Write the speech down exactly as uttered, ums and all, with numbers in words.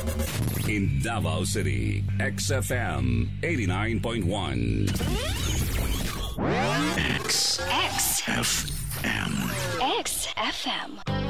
In Davao City, X F M eighty-nine point one. X X F M. X F M.